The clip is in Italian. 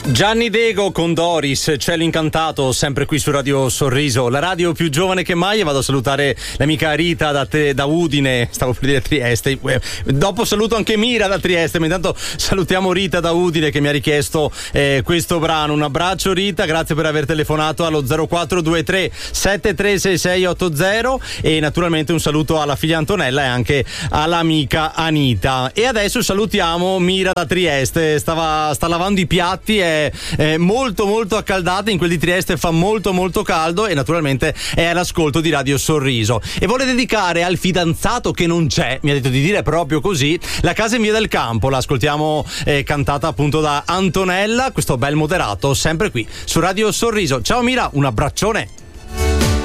Gianni Dego con Doris, Cielo Incantato, sempre qui su Radio Sorriso, la radio più giovane che mai. E vado a salutare l'amica Rita da Udine, stavo per dire Trieste, dopo saluto anche Mira da Trieste, ma intanto salutiamo Rita da Udine che mi ha richiesto questo brano. Un abbraccio Rita, grazie per aver telefonato allo 0423 736680 e naturalmente un saluto alla figlia Antonella e anche all'amica Anita. E adesso salutiamo Mira da Trieste, sta lavando i piatti, è molto molto accaldata, in quel di Trieste fa molto molto caldo e naturalmente è all'ascolto di Radio Sorriso e vuole dedicare al fidanzato che non c'è, mi ha detto di dire proprio così, La casa in via del campo. La ascoltiamo cantata appunto da Antonella, questo bel moderato, sempre qui su Radio Sorriso. Ciao Mira, un abbraccione.